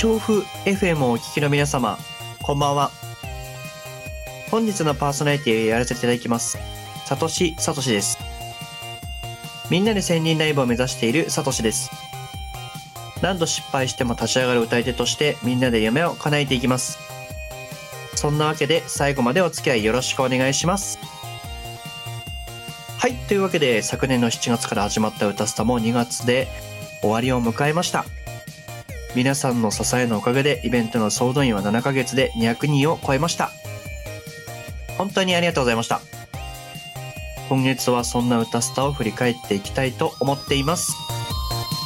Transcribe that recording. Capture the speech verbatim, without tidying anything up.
調布 エフエム をお聞きの皆様、こんばんは。本日のパーソナリティをやらせていただきますさとしさとしです。みんなで千人ライブを目指しているさとしです。何度失敗しても立ち上がる歌い手としてみんなで夢を叶えていきます。そんなわけで最後までお付き合いよろしくお願いします。はい、というわけで昨年のしちがつから始まった歌スタもにがつで終わりを迎えました。皆さんの支えのおかげでイベントの総動員はななかげつでにひゃくにんを超えました。本当にありがとうございました。今月はそんな歌スタを振り返っていきたいと思っています。